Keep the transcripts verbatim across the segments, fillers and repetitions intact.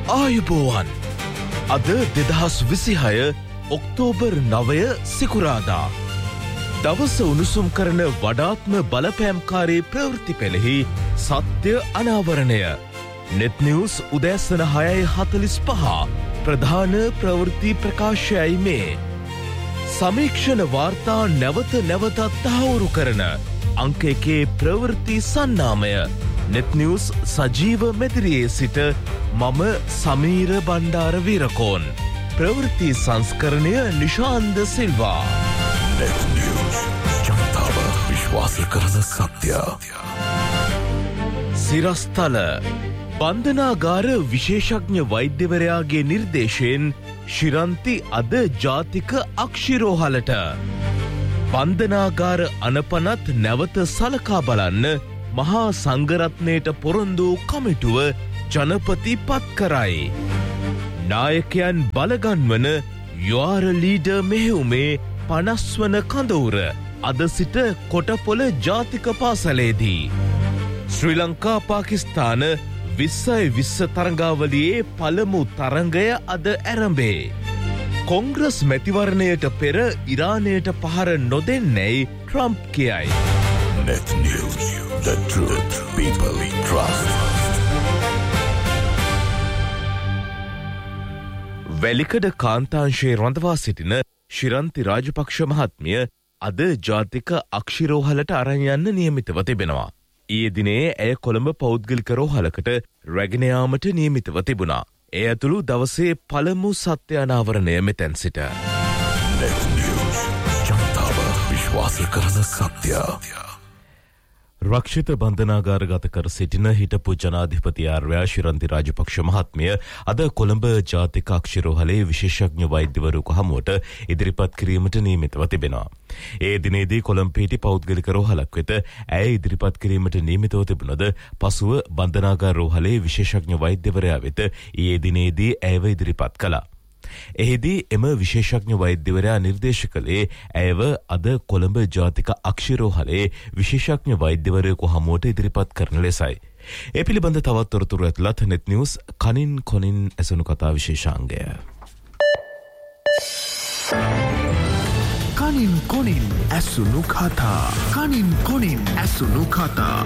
ආයුබෝවන් අද දෙදහස් විසිහය ඔක්තෝබර් නවය සිකුරාදා දවස උණුසුම් කරන වඩාත්ම බලපෑම්කාරී ප්‍රවෘත්ති පෙළෙහි සත්‍ය අනාවරණය නෙත් නිවුස් උදෑසන හයයි හතලිස් පහ ප්‍රධාන ප්‍රවෘත්ති ප්‍රකාශයයි මේ සමීක්ෂණ වාර්තා නැවත නැවතත් තහවුරු කරන අංක එකේ ප්‍රවෘත්ති සන්නාමය නෙත් නිවුස් සජීව මෙදිරියේ සිට මම සමීර බණ්ඩාර වීරකෝන් ප්‍රවෘත්ති සංස්කරණය නිශාන්ද සිල්වා නෙත් නිවුස් ජනතාව විශ්වාස කරන සත්‍ය සිරස්තල බන්ධනාගාර විශේෂඥ වෛද්‍යවරයාගේ නිර්දේශයෙන් ශිරන්ති අද ජාතික අක්ෂිරෝහලට බන්ධනාගාර අනපනත් නැවත සලකා බලන්න මහා සංඝරත්නයට පොරොන්දු කමිටුව ජනපති පත් කරයි. නායකයන් බලගන්වන යුආර් ලීඩර් මෙහෙයුමේ පනස් වන කඳවුර අද සිට කොටපොළ ජාතික පාසලේදී. ශ්‍රී ලංකා පාකිස්තාන විස්සයි විස්ස තරඟාවලියේ පළමු තරඟය අද ඇරඹේ. කොංග්‍රස් මැතිවරණයට පෙර ඉරානයට පහර නොදෙන්නැයි ට්‍රම්ප් කියයි. Net News, the truth people trust. Welikada කාන්තාංශයේ රඳවා සිටින ශිරන්ති රාජපක්ෂ මහත්මිය අද ජාතික අක්ෂිරෝහලට අරන් යන්න නියමිතව තිබෙනවා. ඊයේ දිනේ ඇය කොළඹ පෞද්ගලික රෝහලකට රැගෙන යාමට නියමිතව තිබුණා. ඒ ඇතුළු දවසේ පළමු සත්‍ය අනාවරණය මෙතැන් සිට. Net News, ජනතාව විශ්වාස කරන සත්‍ය. රක්ෂිත බන්ධනාගාරගත කර සිටින හිටපු ජනාධිපතියාර්යා ශිරන්ති රාජපක්ෂ මහත්මිය අද කොළඹ ජාතික අක්ෂිරෝහලේ විශේෂඥ වෛද්‍යවරයෙකු හමුවට ඉදිරිපත් කිරීමට නියමිතව තිබෙනවා. ඒ දිනේදී කොළඹ පිහිටි පෞද්ගලික රෝහලක් වෙත ඇය ඉදිරිපත් කිරීමට නියමිතව තිබුණද පසුව බන්ධනාගාර රෝහලේ විශේෂඥ වෛද්‍යවරයා වෙත ඊයේ දිනේදී ඇයව ඉදිරිපත් කළා. එහිදී එම විශේෂඥ වෛද්‍යවරයා නිර්දේශ කළේ ඇයව අද කොළඹ ජාතික අක්ෂිරෝහලේ විශේෂඥ වෛද්‍යවරයෙකු හමුවට ඉදිරිපත් කරන ලෙසයි. ඒ පිළිබඳ තවත් තොරතුරු ඇතුළත් නෙත් නිවුස් කනින් කොනින් ඇසුණු කතා විශේෂාංගය. කනින් කොනින් ඇසුණු කතා කනින් කොනින් ඇසුණු කතා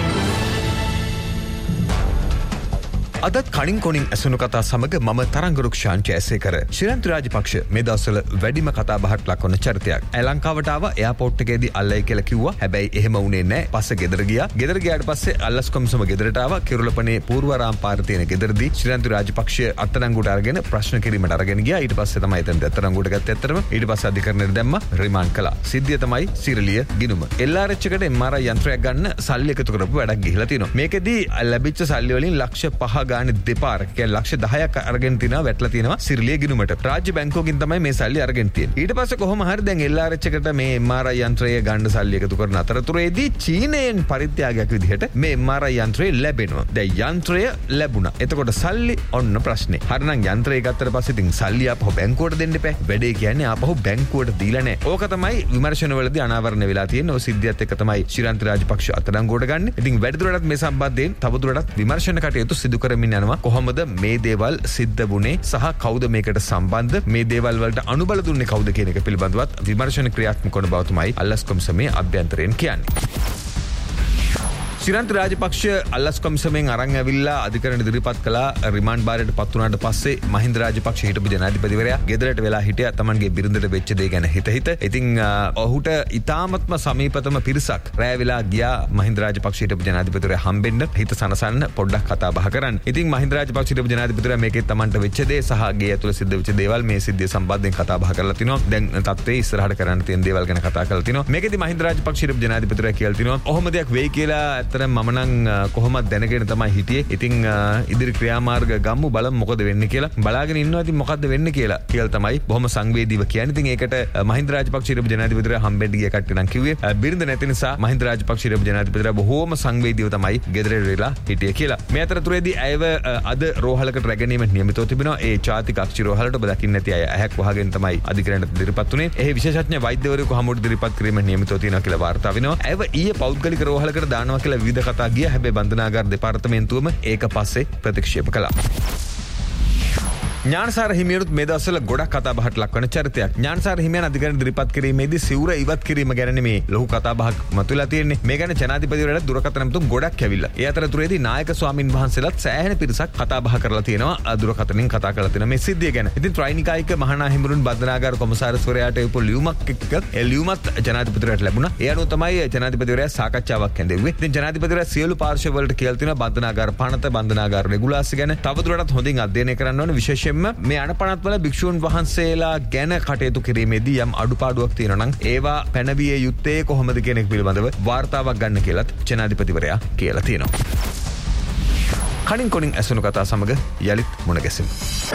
අදත් කණින් කොනින් ඇසුණු කතා සමග මම තරංගරුක්ෂාන් ජයසේකර. ශිරන්ති රාජපක්ෂ මේ දවස්වල වැඩිම කතා බහට ලක්වන චරිතයක්. ඇය ලංකාවට ආව එයාපෝට් එකේදී අල්ලයි කියලා කිව්වා. හැබැයි එහෙම වුණේ නැහැ. පස්සේ ගෙදර ගියා. ගෙදර ගියාට පස්සේ අල්ලස් කොමිසම ගෙදරට ආවා. කිරුළපනේ පූර්වාරාම පාරේ තියෙන ගෙදරදී ශිරන්ති රාජපක්ෂ අත්අඩංගුවට අරගෙන ප්‍රශ්න කිරීමට අරගෙන ගියා. ඊට පස්සේ තමයි එතන අත්අඩංගුවට ගත්තේ ඇත්තටම. ඊට පස්සේ අධිකරණයට දැම්මා රිමාන්ඩ් කළා. සිද්ධිය තමයි සිරලිය ගිනුම. එල් ආර් එච් එකට එම් ආර් ආයි යන්ත්‍රයක් ගන්න සල්ලි එකතු කරපු වැඩක් ගිහිලා තියෙනවා. මේකෙදී ලැබිච්ච සල්ලි වලින් ලක්ෂ පහ ගානේ දෙපාර කියන්නේ ලක්ෂ දහයක් අරගෙන තිනවා වැටලා තිනවා සිරලිය ගිනුමට. රාජ්‍ය බැංකුවකින් තමයි මේ සල්ලි අරගෙන තියෙන්නේ. ඊට පස්සේ කොහොම හරි දැන් එල් ආර් එච් එකට මේ එම් ආර් ආයි යන්ත්‍රය ගන්න සල්ලි එකතු කරන අතරතුරේදී චීනයෙන් පරිත්‍යාගයක් විදිහට මේ එම් ආර් ආයි යන්ත්‍රය ලැබෙනවා. දැන් යන්ත්‍රය ලැබුණා. එතකොට සල්ලි ඔන්න ප්‍රශ්නේ. හරිනම් යන්ත්‍රය ගත්තට පස්සේ ඉතින් සල්ලි ආපහු බැංකුවට දෙන්න එපා. වැඩේ කියන්නේ ආපහු බැංකුවට දීලා නැහැ. ඕක තමයි විමර්ශනවලදී අනාවරණය වෙලා තියෙන්නේ. ඔය සිද්ධියත් එක්ක තමයි ශිරන්ති රාජපක්ෂ අත්අඩංගුවට ගන්න. ඉතින් වැඩිදුරටත් මේ සම්බන්ධයෙන් තවදුරටත් විමර්ශන කටයුතු සිදු කරමින් යනවා. කොහොමද මේ දේවල් සිද්ධ වුණේ සහ කවුද මේකට සම්බන්ධ, මේ දේවල් වලට අනුබල දුන්නේ කවුද කියන එක පිළිබඳවත් විමර්ශන ක්‍රියාත්මක වන බව තමයි අල්ලස් කොමිසමේ අභ්‍යන්තරයෙන් කියන්නේ. ශිරන්ති රාජපක්ෂ අල්ලස් කොමිසමෙන් අරන් ඇවිල්ලා අධිකරණ ඉදිරිපත් කළා. රිමාන්ඩ් බාරයට පත් වුණාට පස්සේ මහින්ද රාජපක්ෂ හිටපු ජනාධිපතිවරයා ගෙදරට වෙලා හිටියා තමන්ගේ බිරිඳට වෙච්ච දේ ගැන හිත හිත. ඉතින් ඔහුට ඉතාමත්ම සමීපතම පිරිසක් රැය වෙලා ගියා මහින්ද රාජපක්ෂ හිටපු ජනාධිපතිවරයා හම්බෙන්න හිත සනසන්න පොඩ්ඩක් කතා බහ කරන්න. ඉතින් මහින්ද රාජපක්ෂ හිටපු ජනාධිපතිවරයා මේකේ තමන්ට වෙච්ච දේ සහ ගේ ඇතුළේ සිද්ධ වෙච්ච දේවල් මේ සිද්ධිය සම්බන්ධයෙන් කතා බහ කරලා තිනවා. දැන් තත්ත්වයේ ඉස්සරහට කරන්න තියෙන දේවල් ගැන කතා කරලා තිනවා. මේකෙදි මහින්ද රාජපක්ෂ හිටපු ජනාධිපතිවරයා කියලා තිනවා ඔහොම දෙයක් වෙයි කියලා ඇත්තටම මම නම් කොහොමද දැනගෙන තමයි හිටියේ. ඉතින් ඉදිරි ක්‍රියාමාර්ග ගම්මු බලමු මොකද වෙන්නේ කියලා. බලාගෙන ඉන්නවා ඉතින් මොකද්ද වෙන්නේ කියලා. කියලා තමයි බොහොම සංවේදීව කියන්නේ. ඉතින් ඒකට මහින්ද රාජපක්ෂ ඉරපු ජනාධිපතිවරයා හම්බෙන්න ගිය කට්ටිය නම් කිව්වේ බිරිඳ නැති නිසා මහින්ද රාජපක්ෂ ඉරපු ජනාධිපතිවරයා බොහොම සංවේදීව තමයි ගෙදරට වෙලා හිටියේ කියලා. මේ අතරතුරේදී ඇයව අද රෝහලකට රැගෙනීමට නියමිතව තිබෙනවා. ඒ ජාතික අක්ෂි රෝහලට ඔබ දකින්න නැති අය ඇහැක් වහගෙන තමයි අධිකරණයට ඉදිරිපත් වුණේ. එහි විශේෂඥ වෛද්‍යවරයෙකු හමුවට ඉදිරිපත් කිරීමට නියමිතව තියෙනවා කියලා වාර්තා වෙනවා. ඇයව ඊයේ පෞද්ගලික රෝහලකට දානවා කියලා විවිධ කතා ගියා. හැබැයි බන්ධනාගාර දෙපාර්තමේන්තුවම ඒක පස්සේ ප්‍රතික්ෂේප කළා. ඥානසාර හිමියනුත් මේ දවස්වල ගොඩක් කතා බහට ලක්වන චරිතයක්. ඥානසාර හිමියන් අධිකරණ ඉදිරිපත් කිරීමේදී සිවුර ඉවත් කිරීම ගැන මේ ලොකු කතා බහක් මතුවලා තියෙන්නේ. මේ ගැන ජනාධිපතිවරයාට දුරකථන ඇමතුම් ගොඩක් ඇවිල්ලා. ඒ අතරතුරේදී නායක ස්වාමින් වහන්සේලාත් සෑහෙන පිරිසක් කතා බහ කරලා තියෙනවා දුරකථනෙන් කතා කරලා තියෙනවා මේ සිද්ධිය ගැන. ඉතින් ත්‍රිනිකායික මහා හිමිරුන් බන්ධනාගාර කොමසාරිස්වරයාට එපු ලියුමක් එක්ක ඒ ලියුමත් ජනාධිපතිවරයාට ලැබුණා. ඒ අනුව තමයි ජනාධිපතිවරයා සාකච්ඡාවක් ඇඳෙව්වේ. ඉතින් ජනාධිපතිවරයා සියලු පාර්ශ්ව වලට කියලා තියෙනවා බන්ධනාගාර පනත බන්ධනාගාර රෙගුලාසි ගැන තවදුරටත් හොඳින් අධ්‍යයනය කරන්න ඕන. විශේෂයෙන්ම මේ අනපනත් වල භික්ෂුන් වහන්සේලා ගැන කටයුතු කිරීමේදී යම් අඩුපාඩුවක් තියෙනවා නම් ඒවා පැනවිය යුත්තේ කොහොමද කියන එක පිළිබඳව වාර්තාවක් ගන්න කියලාත් ජනාධිපතිවරයා කියලා තියෙනවා. කණින් කොණින් ඇසුණු කතා සමග යලිත් මුණ ගැසෙමු.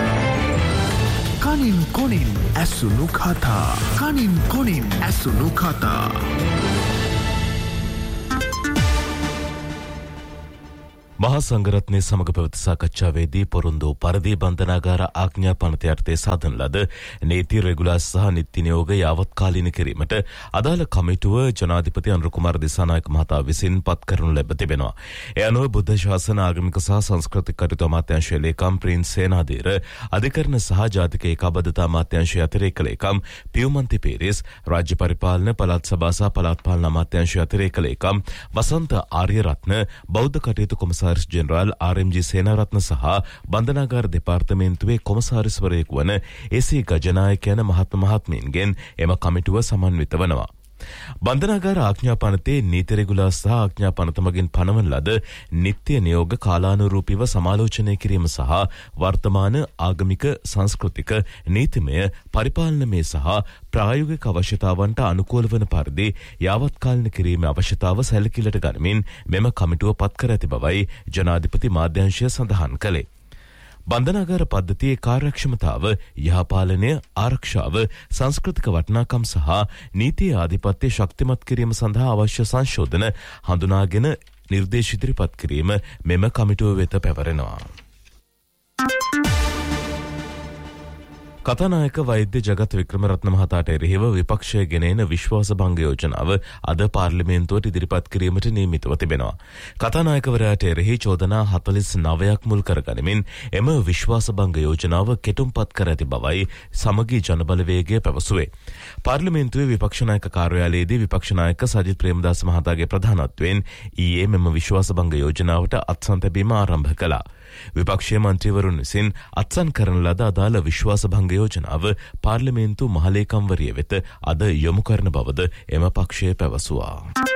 කණින් කොණින් ඇසුණු කතා. කණින් කොණින් ඇසුණු කතා. මහා සංඝරත්නයේ සමග පැවති සාකච්ඡාවේදී පොරොන්දු පරිදි බන්ධනාගාර ආඥා පනත යටතේ සාධන ලද නීති රෙගුලාස් සහ නිති නියෝග යාවත්කාලීන කිරීමට අදාළ කමිටුව ජනාධිපති අනුර කුමාර දිසානායක මහතා විසින් පත් කරනු ලැබ තිබෙනවා. ඒ අනුව බුද්ධ ශාසන ආගමික සහ සංස්කෘතික කටයුතු අමාත්‍යාංශයේ ලේකම් ප්‍රින්ස් සේනාධීර අධිකරණ සහ ජාතික ඒකාබද්ධතා අමාත්‍යාංශයේ අතිරේක ලේකම් පියුමන්ති පීරිස් රාජ්‍ය පරිපාලන පළාත් සභා සහ පළාත් පාලන අමාත්‍යාංශයේ අතිරේක ලේකම් වසන්ත ආර්යරත්න බෞද්ධ කටයුතු කොමසාරිස් ජෙනරාල් ආර්.එම්.ජී. සේනාරත්න සහ බන්ධනාගාර දෙපාර්තමේන්තුවේ කොමසාරිස්වරයෙකු වන ඒ.සී. ගජනායක යන මහත්ම මහත්මීන්ගෙන් එම කමිටුව සමන්විත වනවා. බන්ධනාගාර ආඥා පනතේ නීති රෙගුලාස් සහ ආඥා පනත මගින් පනවන ලද නිත්‍ය නියෝග කාලානුරූපීව සමාලෝචනය කිරීම සහ වර්තමාන ආගමික සංස්කෘතික නීතිමය පරිපාලනමය සහ ප්‍රායෝගික අවශ්‍යතාවන්ට අනුකූල වන පරිදි යාවත්කාලීන කිරීමේ අවශ්‍යතාව සැලකිල්ලට ගනිමින් මෙම කමිටුව පත් කර ඇති බවයි ජනාධිපති මාධ්‍යංශය සඳහන් කළේ. බන්ධනාගාර පද්ධතියේ කාර්යක්ෂමතාව, යහපාලනය, ආරක්ෂාව, සංස්කෘතික වටිනාකම් සහ නීතිය ආධිපත්‍ය ශක්තිමත් කිරීම සඳහා අවශ්‍ය සංශෝධන හඳුනාගෙන නිර්දේශ ඉදිරිපත් කිරීම මෙම කමිටුව වෙත පැවරෙනවා. කතානායක වෛද්‍ය ජගත් වික්‍රමරත්න මහතාට එරෙහිව විපක්ෂය ගෙන එන විශ්වාස භංග යෝජනාව අද පාර්ලිමේන්තුවට ඉදිරිපත් කිරීමට නියමිතව තිබෙනවා. කතානායකවරයාට එරෙහි චෝදනා හතළිස් නවයක් මුල් කරගනිමින් එම විශ්වාස භංග යෝජනාව කෙටුම්පත් කර ඇති බවයි සමගී ජනබලවේගය පැවසුවේ. පාර්ලිමේන්තුවේ විපක්ෂ නායක කාර්යාලයේදී විපක්ෂ නායක සජිත් ප්‍රේමදාස මහතාගේ ප්‍රධානත්වයෙන් ඊයේ මෙම විශ්වාස භංග යෝජනාවට අත්සන් තැබීම ආරම්භ කළා. විපක්ෂීය මන්ත්‍රීවරුන් විසින් අත්සන් කරන ලද අදාළ විශ්වාස භංග යෝජනාව පාර්ලිමේන්තු මහලේකම්වරිය වෙත අද යොමු කරන බවද එම පක්ෂය පැවසුවා.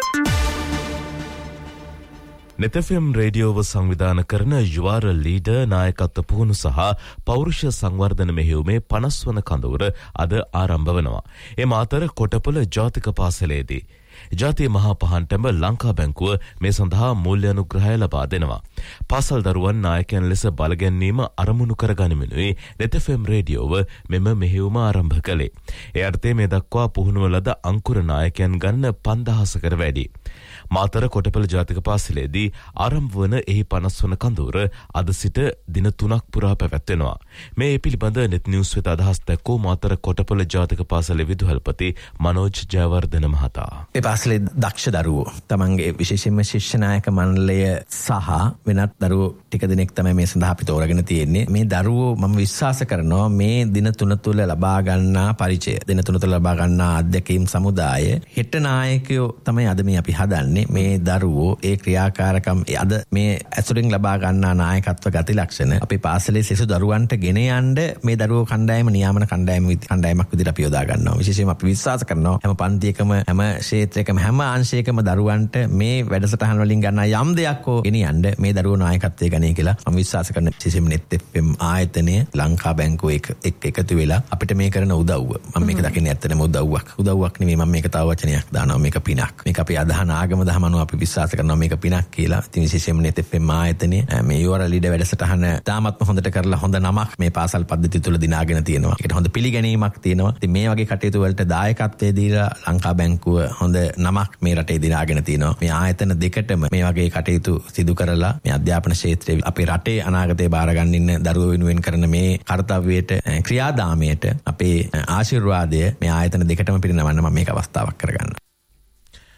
නෙතෆෙම් රේඩියෝව සංවිධාන කරන යුවාර ලීඩර් නායකත්ව පුහුණු සහ පෞරුෂ සංවර්ධන මෙහෙයුමේ පනස් වන කඳවුර අද ආරම්භ වනවා. එම අතර කොටපොළ ජාතික පාසලේදී ජාතිය මහා පහන්ටැඹ ලංකා බැංකුව මේ සඳහා මූල්‍ය අනුග්‍රහය ලබා දෙනවා. පාසල් දරුවන් නායකයන් ලෙස බලගැන්වීම අරමුණු කරගනිමිනුයි නෙතෆෙම් රේඩියෝව මෙම මෙහෙයුම ආරම්භ කළේ. ඒ අර්ථයේ මේ දක්වා පුහුණුව ලද අංකුර නායකයන් ගන්න පන්දහසකට වැඩි. මාතර කොටපළ ජාතික පාසලේදී ආරම්භ වන එහි පනස් වන කඳවුර අද සිට දින තුනක් පුරා පැවැත්වෙනවා. මේ පිළිබඳ නෙත් නිවුස් වෙත අදහස් දැක්වූ මාතර කොටපළ ජාතික පාසලේ විදුහල්පති මනෝජ් ජයවර්ධන මහතා. ඒ පාසලේ දක්ෂ දරුවෝ තමන්ගේ විශේෂයෙන්ම ශිෂ්‍ය නායක මණ්ඩලය සහ වෙනත් දරුවෝ ටික දෙනෙක් තමයි මේ සඳහා අපි තෝරාගෙන තියෙන්නේ. මේ දරුවෝ මම විශ්වාස කරනවා මේ දින තුන තුල ලබා ගන්නා පරිචය, දින තුන තුල ලබා ගන්නා අධ්‍යක්ීම් සමුදාය හෙට නායකයෝ තමයි අද මේ අපි හදන්නේ. මේ දරුවෝ ඒ ක්‍රියාකාරකම් අද මේ ඇසුරින් ලබා ගන්නා නායකත්ව ගති ලක්ෂණ අපේ පාසලේ සිසු දරුවන්ට ගෙන යන්න මේ දරුවෝ කණ්ඩායම නියාමන කණ්ඩායම කණ්ඩායමක් විදිහට අපි යොදා ගන්නවා. විශේෂයෙන්ම අපි විශ්වාස කරනවා හැම පන්තියකම හැම ක්ෂේත්‍රයකම හැම අංශයකම දරුවන්ට මේ වැඩසටහන් වලින් ගන්නා යම් දෙයක් හෝ ගෙනියන්න මේ දරුවෝ නායකත්වයේ ගන්නේ කියලා මම විශ්වාස කරන විශේෂයෙන්ම නෙත් එෆ් එම් ආයතනය ලංකා බැංකුව එක එකතු වෙලා අපිට මේ කරන උදව්ව මම මේක දකින්නේ ඇත්තටම උදව්වක් උදව්වක් නෙමෙයි මම මේක තව වචනයක් දානවා මේක පිනක්. මේක අපි අදහන ආගම දහමනෝ අපි විශ්වාස කරනවා මේක පිනක් කියලා. ඉතින් විශේෂයෙන්ම නෙත් එෆ් එම් ආයතනය මේ යුවර ලීඩර් වැඩසටහන තාමත්ම හොඳට කරලා හොඳ නමක් මේ පාසල් පද්ධතිය තුල දිනාගෙන තියෙනවා. ඒකට හොඳ පිළිගැනීමක් තියෙනවා. ඉතින් මේ වගේ කටයුතු වලට දායකත්වයේ දීලා ලංකා බැංකුව හොඳ නමක් මේ රටේ දිනාගෙන තියෙනවා. මේ ආයතන දෙකටම මේ වගේ කටයුතු සිදු කරලා මේ අධ්‍යාපන ක්ෂේත්‍රයේ අපේ රටේ අනාගතේ බාර ගන්න ඉන්න දරුවෝ වෙනුවෙන් කරන මේ කාර්යයට ක්‍රියාදාමයට අපේ ආශිර්වාදය මේ ආයතන දෙකටම පිරිනවන්න මම මේක අවස්ථාවක් කරගන්නවා.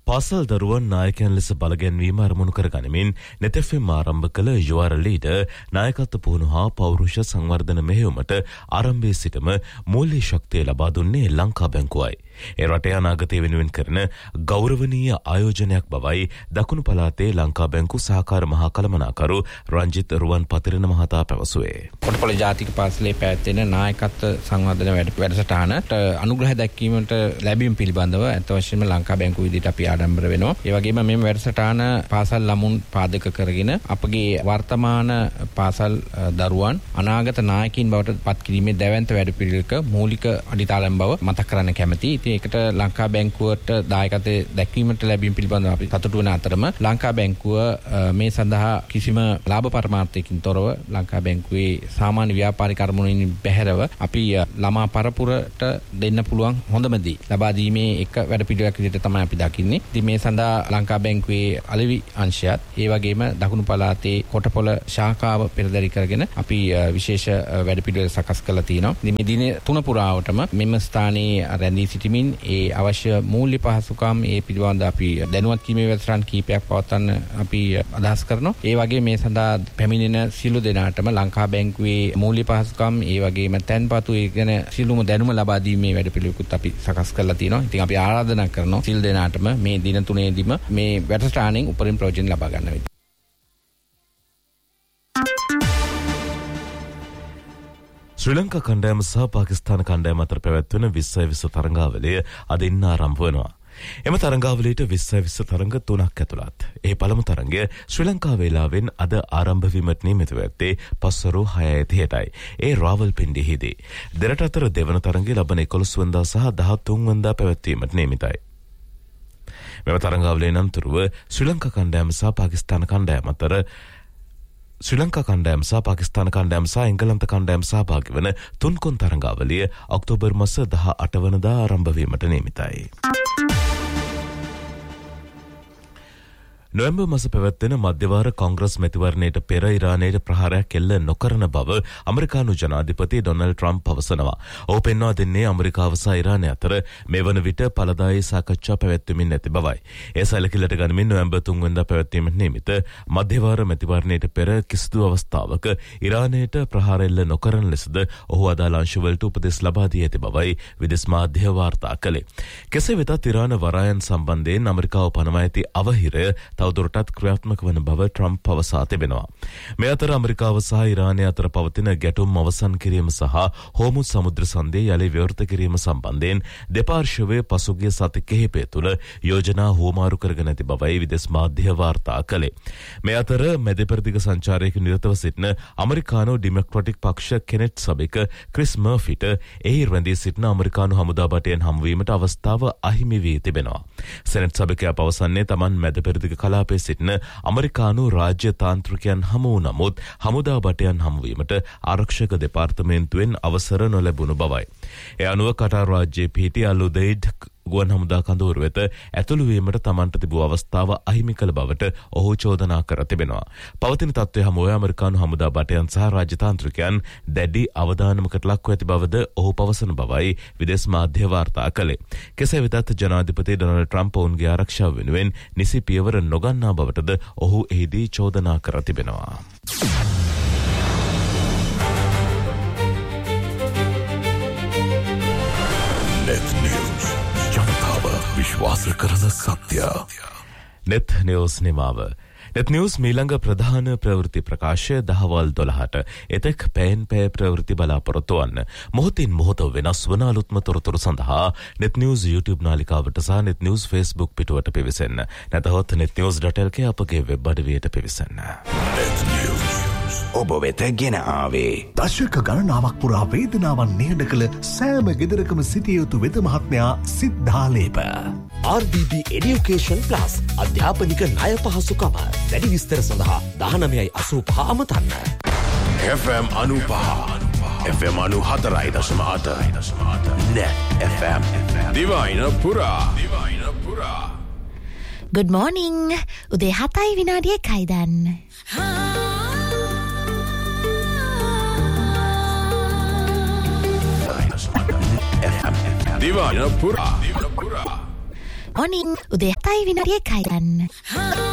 පාසල් දරුවන් නායකයන් ලෙස බලගැන්වීම අරමුණු කර ගනිමින් නෙතෙෆ්එම් ආරම්භ කළ යුවර ලීඩර් නායකත්ව පුහුණු හා පෞරුෂ සංවර්ධන මෙහෙයුමට ආරම්භයේ සිටම මූල්‍ය ශක්තිය ලබා දුන්නේ ලංකා බැංකුවයි. ඒ රටේ අනාගතය වෙනුවෙන් කරන ගෞරවනීය ආයෝජනයක් බවයි දකුණු පළාතේ ලංකා බැංකු සහකාර මහා කළමනාකරු රංජිත් රුවන් පතිරණ මහතා පැවසුවේ. කොටපොළ ජාතික පාසලේ පැවැත්වෙන නායකත්ව සංවර්ධන වැඩසටහනට අනුග්‍රහ දැක්වීමට ලැබීම පිළිබඳව අත් වශයෙන්ම ලංකා බැංකුව විදිහට අපි ආඩම්බර වෙනවා. ඒ වගේම මේ වැඩසටහන පාසල් ළමුන් පාදක කරගෙන අපගේ වර්තමාන පාසල් දරුවන් අනාගත නායකයින් බවට පත් කිරීමේ දැවැන්ත වැඩපිළිවෙලක මූලික අඩිතාලම් බව මතක් කරන්න කැමැතියි. ඒකට ලංකා බැංකුවට දායකත්වයේ දැක්වීමට ලැබීම පිළිබඳව අපි සතුටු වෙන අතරම ලංකා බැංකුව මේ සඳහා කිසිම ලාභ පරමාර්ථයකින් තොරව ලංකා බැංකුවේ සාමාන්‍ය ව්‍යාපාරික අරමුණුන් බැහැරව අපි ළමා පරපුරට දෙන්න පුළුවන් හොඳම දේ ලබා දීමේ එක වැඩපිළිවෙලක් විදිහට තමයි අපි දකින්නේ. ඉතින් මේ සඳහා ලංකා බැංකුවේ අලෙවි අංශයත් ඒ වගේම දකුණු පළාතේ කොටපොළ ශාඛාව පෙරදරි කරගෙන අපි විශේෂ වැඩපිළිවෙල සකස් කරලා තියෙනවා. ඉතින් මේ දින තුන පුරාවටම මෙම ස්ථානයේ රැඳී සිටීම ඒ අවශ්‍ය මූල්‍ය පහසුකම් ඒ පිළිබඳ අපි දැනුවත් කිරීමේ වැඩසටහන් කීපයක් පවත්වන්න අපි අදහස් කරනවා. ඒ වගේ මේ සඳහා පැමිණෙන සියලු දෙනාටම ලංකා බැංකුවේ මූල්‍ය පහසුකම් ඒ වගේම තැන්පතු ඒ ගැන සියලුම දැනුම ලබා දීමේ වැඩපිළිවෙලකුත් අපි සකස් කරලා තියෙනවා. ඉතින් අපි ආරාධනා කරනවා සියලු දෙනාටම මේ දින තුනේදීම මේ වැඩසටහනෙන් උපරිම ප්‍රයෝජන ලබා ගන්න වෙයි. ශ්‍රී ලංකා කණ්ඩායම සහ පාකිස්තාන කණ්ඩායම අතර පැවැත්වෙන විස්සයි විස්ස තරඟාවලිය අද ඉන්න ආරම්භ වෙනවා. එම තරඟාවලියට විස්සයි විස්ස තරඟ තුනක් ඇතුළත්. ඒ පළමු තරඟය ශ්‍රී ලංකා වේලාවෙන් අද ආරම්භ වීමට නියමිතව ඇත්තේ පස්වරු හයයි තිහටයි. ඒ රාවල්පින්ඩියේදී. දෙරට අතර දෙවන තරඟය ලබන එකොළොස් වෙනිදා සහ දහතුන් වෙනිදා පැවැත්වීමට නියමිතයි. මෙම තරඟාවලියෙන් අනතුරුව ශ්‍රී ලංකා කණ්ඩායම සහ පාකිස්තාන කණ්ඩායම අතර ශ්‍රී ලංකා කණ්ඩායම සහ පාකිස්තාන කණ්ඩායම සහ එංගලන්ත කණ්ඩායම සහභාගී වන තුන්කොන් තරඟාවලිය ඔක්තෝබර් මාස දහ අට වෙනිදා ආරම්භ වීමට නියමිතයි. නොවැම්බර් මාස පැවැත්වෙන මධ්‍යවාර කොංග්‍රස් මැතිවරණයට පෙර ඉරානයට ප්‍රහාරයක් එල්ල නොකරන බව අමරිකානු ජනාධිපති ඩොනල්ඩ් ට්‍රම්ප් පවසනවා. ඔහු පෙන්වා දෙන්නේ අමරිකාව සහ ඉරානය අතර මේ වන විට ඵලදායී සාකච්ඡා පැවැත්වෙමින් නැති බවයි. ඒ සැලකිල්ලට ගනිමින් නොවැම්බර් තුන් වෙනිදා පැවැත්වීමට නියමිත මධ්‍යවාර මැතිවරණයට පෙර කිසිදු අවස්ථාවක ඉරානයට ප්‍රහාර එල්ල නොකරන ලෙසද ඔහු අදාළ අංශවලට උපදෙස් ලබා දී ඇති බවයි විදේශ මාධ්‍ය වාර්තා කළේ. කෙසේ වෙතත් ඉරාන වරායන් සම්බන්ධයෙන් අමරිකාව පනවා ඇති අවහිරය තවදුරටත් ක්‍රියාත්මක වන බව ට්‍රම්ප් පවසා තිබෙනවා. මේ අතර අමරිකාව සහ ඉරානය අතර පවතින ගැටුම් අවසන් කිරීම සහ හෝමුස් සමුද්‍ර සන්ධිය යලි විවෘත කිරීම සම්බන්ධයෙන් දෙපාර්ශ්වයේ පසුගිය සති කිහිපය තුළ යෝජනා හුවමාරු කරගෙන ඇති බවයි විදේශ මාධ්‍ය වාර්තා කළේ. මේ අතර මැදපෙරදිග සංචාරයක නිරතව සිටින අමරිකානු ඩෙමොක්‍රැටික් පක්ෂ කෙනෙට් සබෙක ක්‍රිස් මර්ෆිට එහි රැඳී සිටින අමරිකානු හමුදා බටයන් හමුවීමට අවස්ථාව අහිමි වී තිබෙනවා. සෙනෙට් සබෙකයා පවසන්නේ තමන් මැදපෙරදිග කලාපයේ සිටින අමරිකානු රාජ්‍ය තාන්ත්‍රිකයන් හමු වූ නමුත් හමුදා බටයන් හමුවීමට ආරක්ෂක දෙපාර්තමේන්තුවෙන් අවසර නොලැබුණු බවයි. ඒ අනුව කටාර් රාජ්‍යයේ පිහිටි අලුදෙයිඩ් ගුවන් හමුදා කඳවුර වෙත ඇතුළු වීමට තමන්ට තිබූ අවස්ථාව අහිමි කළ බවට ඔහු චෝදනා කර තිබෙනවා. පවතින තත්ත්වය හමුවේ ඇමරිකානු හමුදා බටයන් සහ රාජ්‍ය තාන්ත්‍රිකයන් දැඩි අවධානමකට ලක්ව ඇති බවද ඔහු පවසන බවයි විදේශ මාධ්‍ය වාර්තා කළේ. කෙසේ වෙතත් ජනාධිපති ඩොනල්ඩ් ට්‍රම්ප් ඔවුන්ගේ ආරක්ෂාව වෙනුවෙන් නිසි පියවර නොගන්නා බවටද ඔහු එහිදී චෝදනා කර තිබෙනවා. විශ්වාස කරන සත්‍ය. නෙත් නිවුස් නිමාව. නෙත් නිවුස් මීළඟ ප්‍රධාන ප්‍රවෘත්ති ප්‍රකාශය දහවල් දොළහට එතෙක් පැයෙන් පැය ප්‍රවෘත්ති බලාපොරොත්තු වන්න. මොහොතින් මොහොත වෙනස් වන අලුත්ම තොරතුරු සඳහා නෙත් නිවුස් YouTube නාලිකාවට සහ නෙත් නිවුස් Facebook පිටුවට පිවිසෙන්න. නැතහොත් net news dot l k අපගේ වෙබ් අඩවියට පිවිසන්න. නෙත් නිවුස් ඔබ වෙත ගෙන ආවේ දශක ගණනාවක් පුරා වේදනාවන් නිහඬ කළ සෑම ගෙදරකම සිටිය යුතු වෙද මහත්මයා සිද්ධාලේප R D B Education Plus අධ්‍යාපනික ණය පහසුකම වැඩි විස්තර සඳහා දහනවයයි අසූපහ අමතන්න. F M අනූපහ F M අනූ හතරයි දශම අට Net F M දිවයින පුරා දිවයින පුරා. Good morning. උදේ හතයි විනාඩිය එකයි දන්න. දිවයින පුරා දිවයින පුරා. morning. උදේ හතයි විනාඩි එකයි ගන්න.